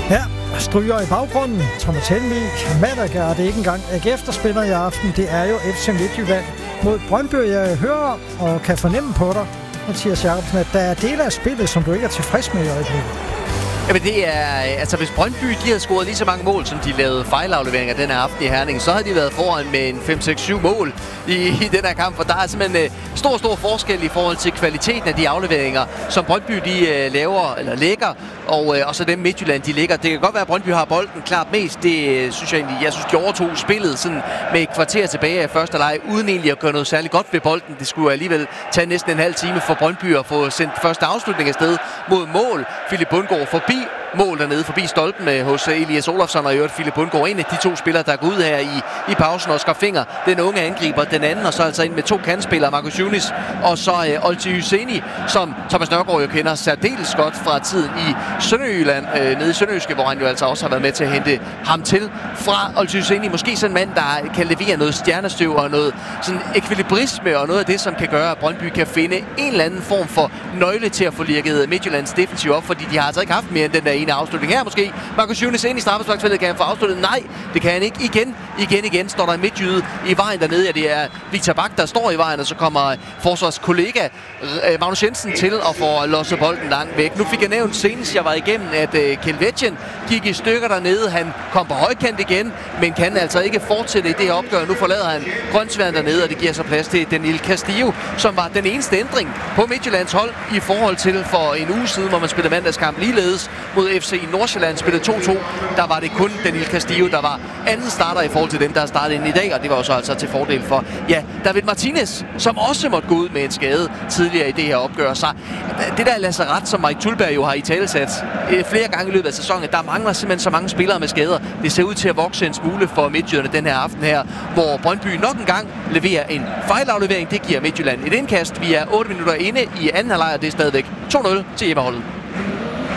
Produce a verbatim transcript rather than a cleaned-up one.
Ja, stryger i baggrunden. Thomas Helmig, Malaga, og det er ikke engang A G F, der spiller i aften. Det er jo F C Midtjylland mod Brøndby. Jeg hører og kan fornemme på dig, Mathias Jacobsen, at der er dele af spillet, som du ikke er tilfreds med i øjeblikket. Jamen det er, altså hvis Brøndby de havde scoret lige så mange mål, som de lavede fejlafleveringer den her aften i Herning, så havde de været foran med en fem seks syv mål i, i den her kamp, for der er simpelthen uh, stor, stor forskel i forhold til kvaliteten af de afleveringer, som Brøndby de uh, laver, eller lægger, og, uh, og så dem Midtjylland de lægger. Det kan godt være, at Brøndby har bolden klart mest. Det uh, synes jeg egentlig, jeg synes de overtog spillet sådan med et kvarter tilbage af første leg, uden egentlig at gøre noget særligt godt ved bolden. Det skulle alligevel tage næsten en halv time for Brøndby at få sendt første afslutning afsted mod mål. Philip Bundgaard forbi mål dernede, forbi stolpen hos Elias Olofsson, og i øvrigt Philip Bundgaard, en af de to spillere, der går ud her i, i pausen. Oscar Finger, den unge angriber, den anden, og så altså ind med to kantspillere, Marcus Yunis, og så uh, Olti Hyseni, som Thomas Nørgaard jo kender særdeles godt fra tiden i Sønderjylland, øh, nede i Sønderjyske, hvor han jo altså også har været med til at hente ham til fra Olti Hyseni. Måske sådan en mand, der kan levere noget stjernestøv og noget sådan ekvilibrisme, og noget af det, som kan gøre, at Brøndby kan finde en eller anden form for nøgle til at få lirket Midtjyllands defensiv op, fordi de har altså ikke haft mere end den der ene afslutning her måske. Marcus Yunis ind i straffesparksfeltet, kan han få afsluttet? Nej, det kan han ikke. Igen, igen, igen står der en midtjyde i vejen dernede. Ja, det er Victor Bak, der står i vejen, og så kommer forsvarskollega Magnus Jensen til at få losset bolden langt væk. Nu fik jeg nævnt senest, jeg var igennem, at uh, Kelvetjen gik i stykker dernede. Han kom på højkant igen, men kan altså ikke fortsætte i det her opgør. Nu forlader han Grønsværen dernede, og det giver så plads til Daniel Castillo, som var den eneste ændring på Midtjyllands hold i forhold til for en uge siden, hvor man spillede mandagskamp ligeledes mod F C Nordsjælland, spillede to to. Der var det kun Daniel Castillo, der var anden starter i forhold til dem, der har startet ind i dag, og det var jo så altså til fordel for, ja, David Martinez, som også måtte gå ud med en skade tidligere i det her opgør. Så det der lazaret, som Mike Tulberg jo har i talesat flere gange i løbet af sæsonen, der mangler simpelthen så mange spillere med skader. Det ser ud til at vokse en smule for Midtjylland den her aften her, hvor Brøndby nok en gang leverer en fejlaflevering. Det giver Midtjylland et indkast. Vi er otte minutter inde i anden halvleg, og det er stadigvæk to nul til hjemmeholdet.